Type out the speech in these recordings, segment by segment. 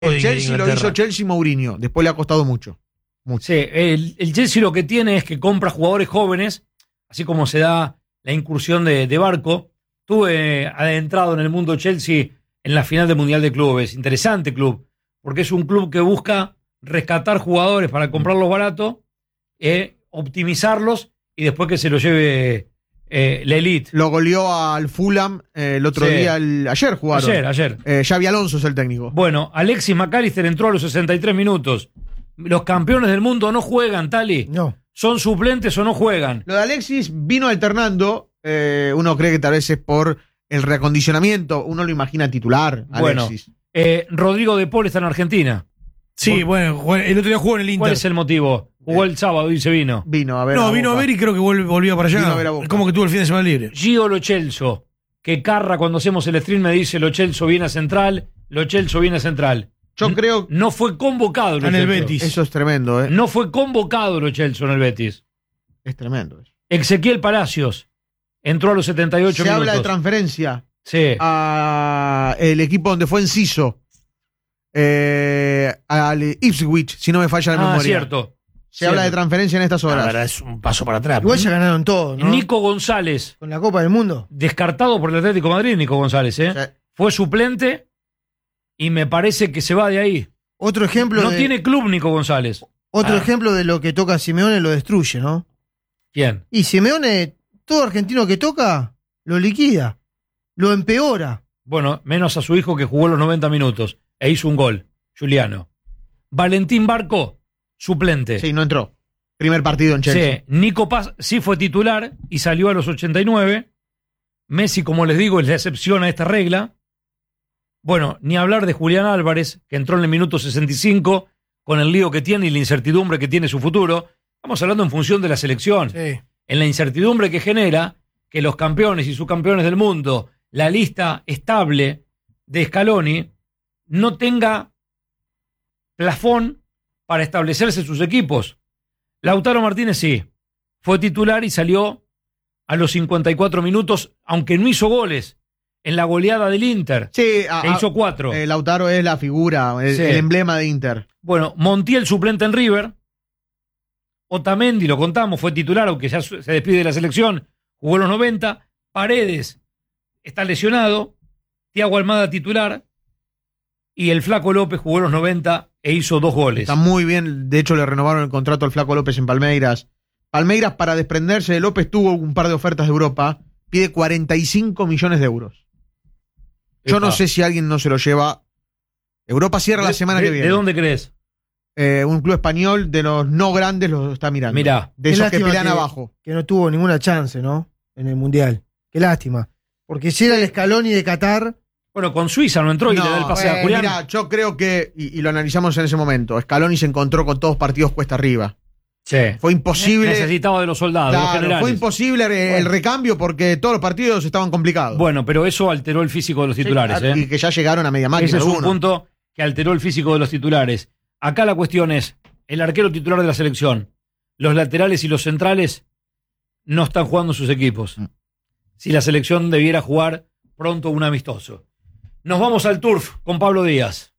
El Chelsea lo hizo Chelsea Mourinho, después le ha costado mucho. Sí, el Chelsea lo que tiene es que compra jugadores jóvenes, así como se da la incursión de Barco. Estuve adentrado en el mundo Chelsea en la final del Mundial de Clubes. Interesante club, porque es un club que busca rescatar jugadores para comprarlos baratos, optimizarlos y después que se los lleve la elite. Lo goleó al Fulham el otro día, ayer jugaron. Ayer. Xabi Alonso es el técnico. Bueno, Alexis McAllister entró a los 63 minutos. Los campeones del mundo no juegan, Tali. No. Son suplentes o no juegan. Lo de Alexis vino alternando. Uno cree que tal vez es por el reacondicionamiento. Uno lo imagina titular, Alexis. Bueno, Rodrigo de Paul está en Argentina. Sí, bueno, el otro día jugó en el Inter. ¿Cuál es el motivo? Jugó el sábado y se vino. Vino a ver. No, vino a ver y creo que volvió para allá. Como que tuvo el fin de semana libre. Gio Lo Celso, que Carra cuando hacemos el stream me dice Lo Celso viene a Central, Lo Celso viene a Central. Yo creo... No fue convocado en el Betis. Eso es tremendo, No fue convocado Lo Celso en el Betis. Es tremendo. Ezequiel Palacios entró a los 78 minutos. Se habla de transferencia. Sí. A el equipo donde fue Enciso. Al Ipswich, si no me falla la memoria. Cierto. Se habla de transferencia en estas horas. La verdad es un paso para atrás. Igual ya ganaron todo, ¿no? Nico González. Con la Copa del Mundo. Descartado por el Atlético de Madrid, Nico González, Sí. Fue suplente y me parece que se va de ahí. Otro ejemplo No tiene club Nico González. Otro ejemplo de lo que toca Simeone lo destruye, ¿no? ¿Quién? Y Simeone, todo argentino que toca, lo liquida. Lo empeora. Bueno, menos a su hijo que jugó los 90 minutos e hizo un gol, Juliano. Valentín Barco, suplente. Sí, no entró. Primer partido en Chelsea. Sí, Nico Paz sí fue titular y salió a los 89. Messi, como les digo, es la excepción a esta regla. Bueno, ni hablar de Julián Álvarez, que entró en el minuto 65 con el lío que tiene y la incertidumbre que tiene su futuro. Estamos hablando en función de la selección. Sí. En la incertidumbre que genera que los campeones y subcampeones del mundo, la lista estable de Scaloni, no tenga plafón para establecerse sus equipos. Lautaro Martínez sí, fue titular y salió a los 54 minutos, aunque no hizo goles en la goleada del Inter, sí, que hizo 4. Lautaro es la figura, el emblema de Inter. Bueno, Montiel suplente en River. Otamendi, lo contamos, fue titular, aunque ya se despide de la selección, jugó los 90. Paredes está lesionado. Thiago Almada titular. Y el Flaco López jugó los 90 e hizo 2 goles. Está muy bien, de hecho le renovaron el contrato al Flaco López en Palmeiras. Palmeiras, para desprenderse de López, tuvo un par de ofertas de Europa, pide 45 millones de euros. Yo no sé si alguien no se lo lleva. Europa cierra la semana que viene. ¿De dónde crees? Un club español de los no grandes lo está mirando. Mirá. De esos que pelean abajo. Que no tuvo ninguna chance, ¿no? En el Mundial. Qué lástima. Porque si era el Scaloni de Qatar... Bueno, con Suiza no entró y le da el pase a Julián. Mira, yo creo que, y lo analizamos en ese momento, Scaloni se encontró con todos partidos cuesta arriba. Sí. Fue imposible. Necesitaba de los soldados, claro, los generales. fue imposible el recambio porque todos los partidos estaban complicados. Bueno, pero eso alteró el físico de los titulares. Sí, y que ya llegaron a media máquina. Ese es un punto que alteró el físico de los titulares. Acá la cuestión es, el arquero titular de la selección, los laterales y los centrales no están jugando sus equipos. Si la selección debiera jugar pronto un amistoso. Nos vamos al Turf con Pablo Díaz.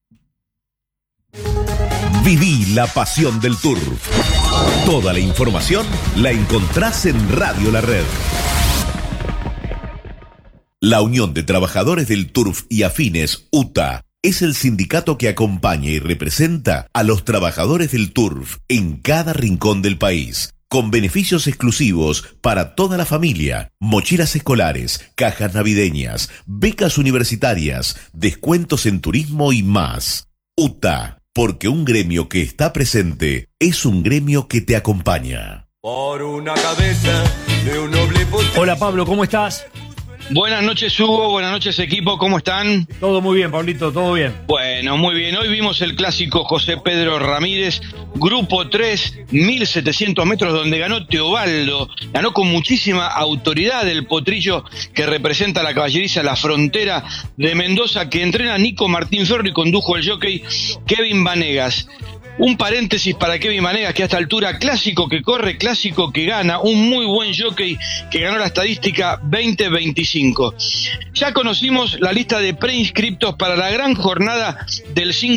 Viví la pasión del Turf. Toda la información la encontrás en Radio La Red. La Unión de Trabajadores del Turf y Afines, UTA, es el sindicato que acompaña y representa a los trabajadores del Turf en cada rincón del país, con beneficios exclusivos para toda la familia, mochilas escolares, cajas navideñas, becas universitarias, descuentos en turismo y más. UTA, porque un gremio que está presente es un gremio que te acompaña. Por una cabeza de un noble potente. Hola Pablo, ¿cómo estás? Buenas noches Hugo, buenas noches equipo, ¿cómo están? Todo muy bien, Pablito, todo bien. Bueno, muy bien, hoy vimos el clásico José Pedro Ramírez, Grupo 3, 1700 metros, donde ganó Teobaldo, ganó con muchísima autoridad el potrillo que representa a la caballeriza La Frontera de Mendoza, que entrena Nico Martín Ferro y condujo el jockey Kevin Vanegas. Un paréntesis para Kevin Vanegas, que a esta altura clásico que corre, clásico que gana, un muy buen jockey que ganó la estadística 2025. Ya conocimos la lista de preinscriptos para la gran jornada del 5